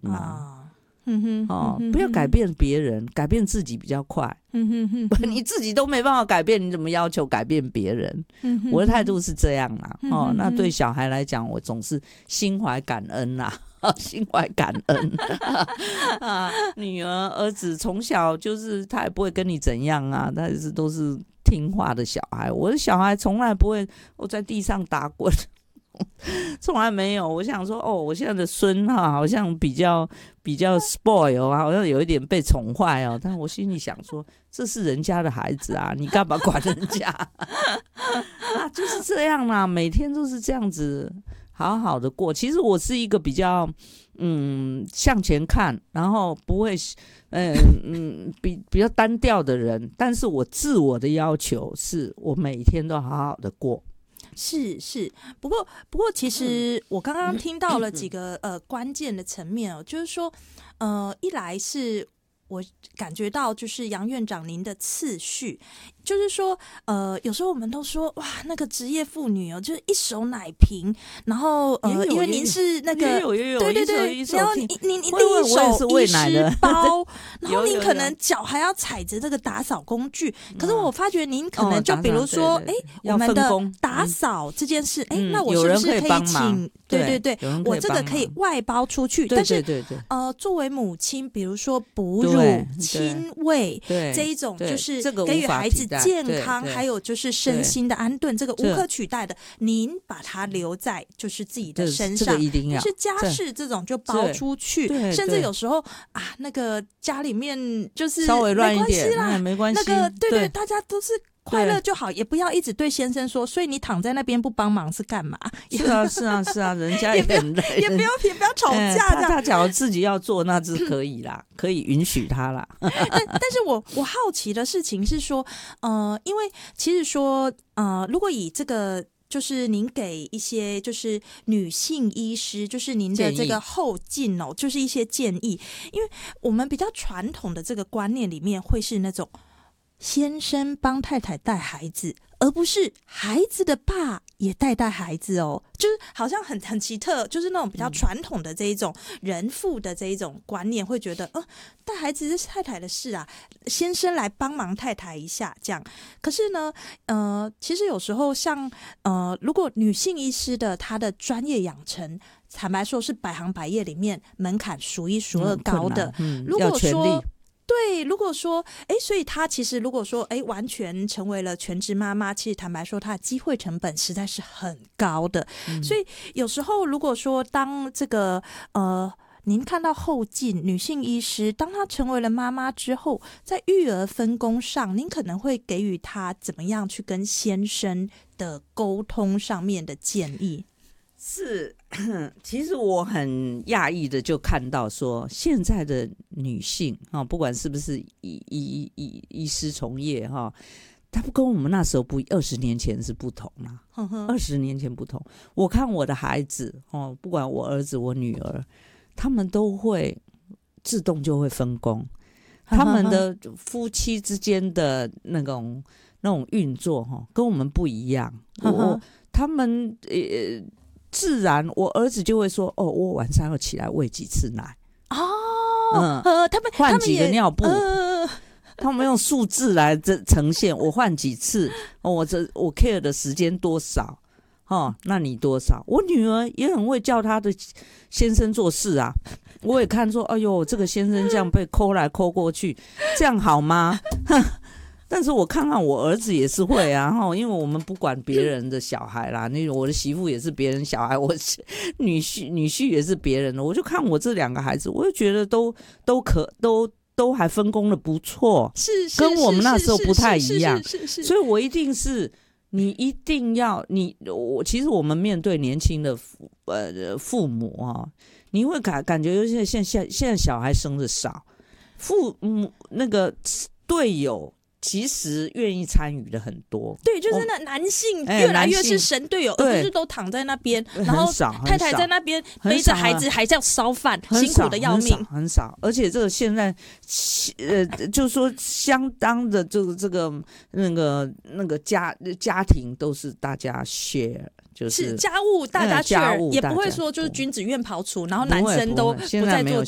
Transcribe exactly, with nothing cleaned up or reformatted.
啦。 啊嗯哼哦， 嗯哼不要改变别人，改变自己比较快。 嗯哼哼哼你自己都没办法改变，你怎么要求改变别人？ 嗯哼我的态度是这样啦。 嗯哦， 哼那对小孩来讲，我总是心怀感恩啦。心怀感恩啊！女儿、儿子从小就是他也不会跟你怎样啊，但是都是听话的小孩。我的小孩从来不会我在地上打滚，从来没有。我想说，哦，我现在的孙哈，好像比较比较 spoil 啊，好像有一点被宠坏哦。但我心里想说，这是人家的孩子啊，你干嘛管人家？啊，就是这样啦，每天都是这样子。好好的过，其实我是一个比较嗯向前看，然后不会嗯嗯比比较单调的人，但是我自我的要求是我每天都好好的过。 是是，不过不过，其实我刚刚听到了几个呃关键的层面哦，就是说，呃，一来是我感觉到就是杨院长您的次序，就是说，呃，有时候我们都说哇，那个职业妇女哦，就是一手奶瓶，然后呃，因为您是那个也有也有对对对，然后您您您另一手医师包，然后您可能脚还要踩着这个打扫工具，可是我发觉您可能就比如说，哎，我们的打扫这件事，哎，那我是不是可以请？对对对，我这个可以外包出去，但是呃，作为母亲，比如说哺乳、亲喂这一种，就是给予孩子健康，还有就是身心的安顿，这个无可取代的。您把它留在就是自己的身上，但是家事这种就包出去，甚至有时候啊，那个家里面就是稍微乱一点啦， 没关系， 那个对对，大家都是。快乐就好，也不要一直对先生说，所以你躺在那边不帮忙是干嘛？ 是啊，是啊，是啊，人家也很累， 也不要也不要吵架。 欸、他他假如自己要做，那是可以啦，可以允许他啦。 但但是我我好奇的事情是说，呃，因为其实说，呃，如果以这个。就是您给一些就是女性医师，就是您的这个后进哦，就是一些建议，因为我们比较传统的这个观念里面会是那种先生帮太太带孩子，而不是孩子的爸也带带孩子哦，就是好像很很奇特，就是那种比较传统的这一种人父的这一种观念，会觉得，呃，带孩子是太太的事啊，先生来帮忙太太一下这样。可是呢，呃，其实有时候像呃，如果女性医师的她的专业养成，坦白说是百行百业里面门槛数一数二高的。 嗯， 如果说对， 如果说，哎，所以她其实如果说，哎，完全成为了全职妈妈，其实坦白说，她的机会成本实在是很高的。嗯、所以有时候，如果说当这个呃，您看到后进女性医师，当她成为了妈妈之后，在育儿分工上，您可能会给予她怎么样去跟先生的沟通上面的建议？ 是，其实我很讶异的就看到说，现在的女性啊，不管是不是医医医医师从业哈，她不跟我们那时候不二十年前是不同啦，二十年前不同。我看我的孩子哦，不管我儿子我女儿，他们都会自动就会分工，他们的夫妻之间的那种那种运作哈，跟我们不一样。我他们呃。自然，我儿子就会说：“哦，我晚上要起来喂几次奶哦，嗯，呃，他们换几个尿布， 呃、 他们用数字来呈现，我换几次，哦、我这我 care 的时间多少，哦，那你多少？我女儿也很会叫她的先生做事啊，我也看说，哎呦，这个先生这样被抠来抠过去，这样好吗？”但是我看看我儿子也是会啊，因为我们不管别人的小孩啦，那我的媳妇也是别人小孩，我女婿女婿也是别人的，我就看我这两个孩子，我就觉得都都可都都还分工的不错， 是跟我们那时候不太一样， 是是是， 所以我一定是你一定要你我其实我们面对年轻的父呃父母啊，你会感感觉尤其现现现在小孩生的少，父母那个队友。其实愿意参与的很多， 对，就是那男性越来越是神队友，而不是都躺在那边，然后太太在那边背着孩子还这样烧饭，辛苦的要命， 很少，很少。而且这个现在，呃，就是说相当的这个这个那个那个家家庭都是大家 share。就是家务大家 share，、嗯、也不会说就是君子远庖厨，然后男生都不再做